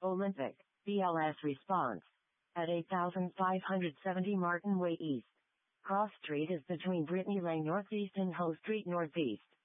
Olympic, BLS response. At 8570 Martin Way East. Cross Street is between Brittany Lane Northeast and Hull Street Northeast.